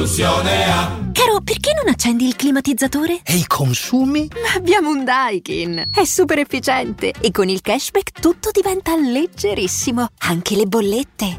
Soluzione A. Caro, perché non accendi il climatizzatore? E i consumi? Ma abbiamo un Daikin. È super efficiente e con il cashback tutto diventa leggerissimo, anche le bollette.